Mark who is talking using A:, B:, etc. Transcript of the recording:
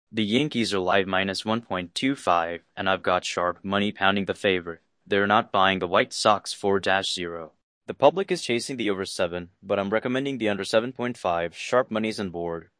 A: The Yankees are live minus 1.25, and I've got sharp money pounding the favorite. They're not buying the White Sox 4-0. The public is chasing the over 7, but I'm recommending the under 7.5. Sharp money's on board.